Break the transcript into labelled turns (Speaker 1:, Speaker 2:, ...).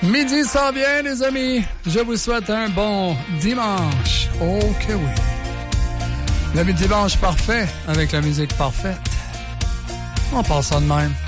Speaker 1: Midi s'en vient, les amis. Je vous souhaite un bon dimanche. Ok, oui. Le dimanche parfait avec la musique parfaite. On passe ça de même.